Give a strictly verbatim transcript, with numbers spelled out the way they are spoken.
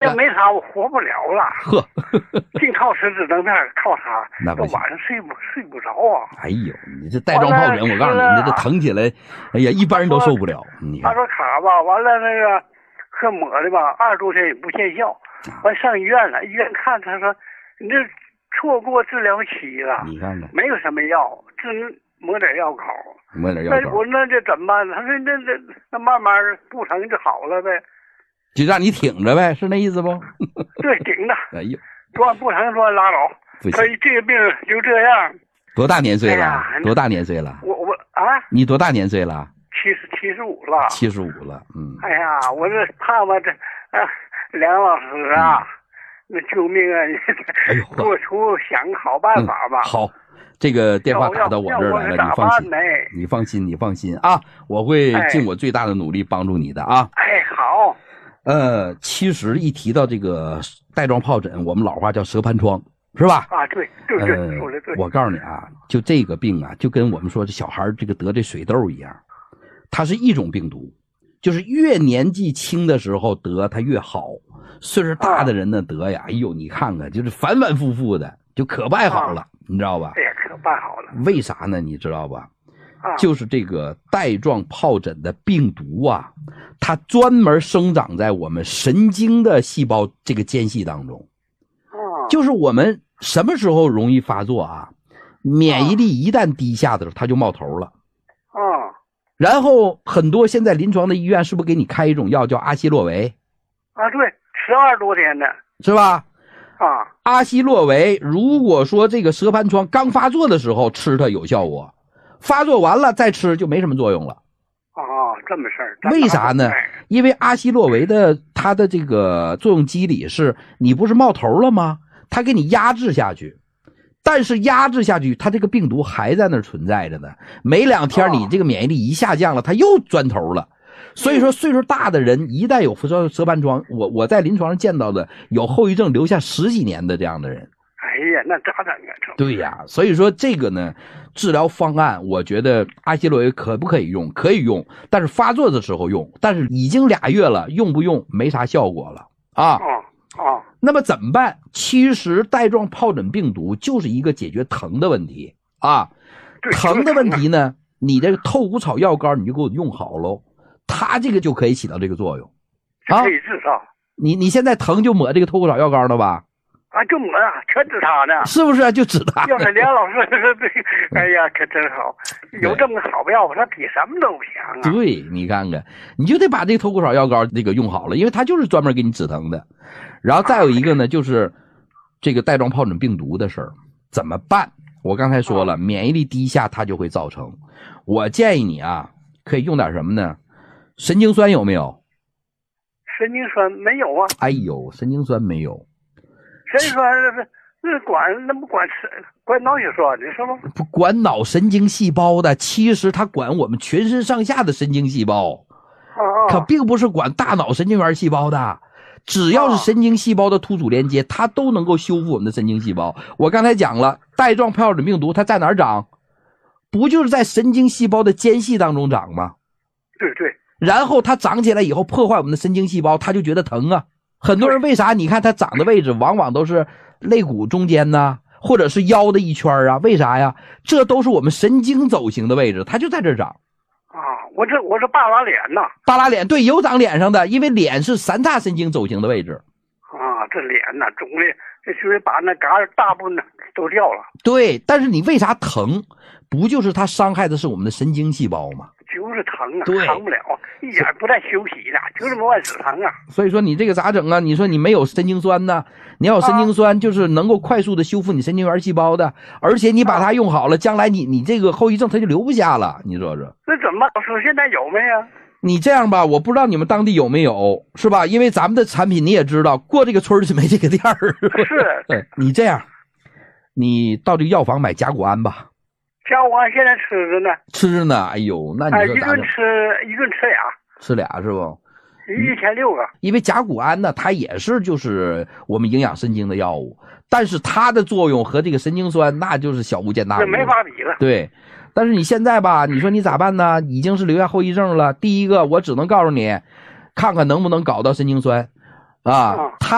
要没他，我活不了了。 呵， 净靠吃只能那靠他， 那不行， 晚上睡不睡不着啊。 哎呦，你这带状疱疹，我告诉你，你这疼起来，哎呀，一般人都受不了。你看， 他说卡吧，完了那个喝抹的吧，二十多天也不见效，完上医院了，医院看他说你这错过治疗期了， 你看看， 没有什么药，只抹点药膏。 抹点药膏。 那我那这怎么办？他说那那那慢慢不疼就好了呗， 就让你挺着呗，是那意思不？ 对，顶着。 哎呦， 说不疼说拉倒，可以这个病就这样。 多大年岁了？ 哎、 多大年岁了？ 我我啊， 你多大年岁了？ 七十七十五了。 七十五了，嗯。 哎呀，我这盼望这啊，梁老师啊，嗯、那救命啊！ 哎呦， 给我出想个好办法吧。 嗯、好。这个电话打到我这儿来了，你放心，你放心，你放心啊！我会尽我最大的努力帮助你的啊！ 哎，好。 呃，其实一提到这个带状疱疹，我们老话叫蛇盘疮，是吧？ 啊，对对对， 呃、 说的对。 我告诉你啊，就这个病啊，就跟我们说这小孩这个得这水痘一样，它是一种病毒，就是越年纪轻的时候得它越好，岁数大的人呢得呀，哎呦，你看看，就是反反复复的，就可败好了。啊，你知道吧？ 哎呀，可办好了。 为啥呢？你知道吧？ 啊， 就是这个带状疱疹的病毒啊，它专门生长在我们神经的细胞这个间隙当中。 啊， 就是我们什么时候容易发作啊？免疫力一旦低下的时候，它就冒头了。 啊， 然后很多现在临床的医院是不是给你开一种药叫阿昔洛韦？ 啊，对，吃二十多天的， 是吧？ 啊， 阿昔洛韦，如果说这个蛇盘疮刚发作的时候吃它有效果，发作完了再吃就没什么作用了。 哦，这么事儿。 为啥呢？因为阿昔洛韦的它的这个作用机理是，你不是冒头了吗？它给你压制下去，但是压制下去，它这个病毒还在那儿存在着呢。没两天你这个免疫力一下降了，它又钻头了。所以说，岁数大的人一旦有蛇蛇盘疮，我我在临床上见到的有后遗症留下十几年的这样的人。 哎呀，那咋整啊？ 对呀，所以说这个呢，治疗方案，我觉得阿昔洛韦可不可以用？可以用，但是发作的时候用。但是已经俩月了，用不用没啥效果了啊。 哦哦。 那么怎么办？其实带状疱疹病毒就是一个解决疼的问题啊。疼的问题呢，你这个透骨草药膏你就给我用好喽。它这个就可以起到这个作用， 啊，可以治它。 你你现在疼就抹这个透骨草药膏了吧？ 啊，就抹啊，全治它呢。 是不是啊？就治它。 要是梁老师，哎呀，可真好，有这么个好药，他比什么都强啊。 对，你看看，你就得把这个透骨草药膏这个用好了，因为它就是专门给你止疼的。然后再有一个呢，就是这个带状疱疹病毒的事儿怎么办？我刚才说了，免疫力低下它就会造成。我建议你啊，可以用点什么呢？神经酸有没有？ 神经酸没有啊。 哎呦，神经酸没有。 神经酸那那管那不管管脑血栓的是吗？ 不管脑神经细胞的，其实它管我们全身上下的神经细胞， 啊啊， 可并不是管大脑神经元细胞的。只要是神经细胞的突触连接，它都能够修复我们的神经细胞。我刚才讲了，带状疱疹病毒它在哪儿长？不就是在神经细胞的间隙当中长吗？ 对对。 然后它长起来以后破坏我们的神经细胞，它就觉得疼啊。很多人为啥？你看它长的位置往往都是肋骨中间呐，或者是腰的一圈啊？为啥呀？这都是我们神经走形的位置，它就在这儿长。 啊，我这我这大拉脸呐， 大拉脸对，有长脸上的，因为脸是三叉神经走形的位置。 啊，这脸呐肿的，这是把那嘎大部分都掉了。 对，但是你为啥疼？不就是它伤害的是我们的神经细胞吗？ 就是疼啊， 对， 疼不了，一点不带休息的，就这么往死疼啊。 所以说你这个咋整啊？你说你没有神经酸呢？你要有神经酸，就是能够快速的修复你神经元细胞的，而且你把它用好了，将来你你这个后遗症它就留不下了。你说说， 那怎么办？说现在有没有？ 你这样吧，我不知道你们当地有没有，是吧？因为咱们的产品你也知道，过这个村就没这个店儿。 是， 对，你这样，你到这个药房买甲钴胺吧。 甲钴胺现在吃着呢， 吃着呢。哎呦，那你说咋整？ 一顿吃一顿吃俩， 吃俩是不？ 一天六个。 因为甲钴胺呢，它也是就是我们营养神经的药物，但是它的作用和这个神经酸那就是小巫见大巫， 这没法比了。 对，但是你现在吧，你说你咋办呢？已经是留下后遗症了。第一个，我只能告诉你，看看能不能搞到神经酸啊。它